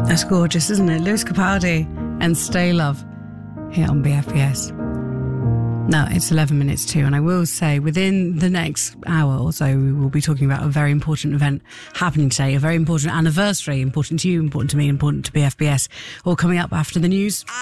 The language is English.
That's gorgeous, isn't it? Lewis Capaldi and Stay Love here on BFBS. Now, it's 11 minutes to, and I will say within the next hour or so, we will be talking about a very important event happening today, a very important anniversary, important to you, important to me, important to BFBS, all coming up after the news.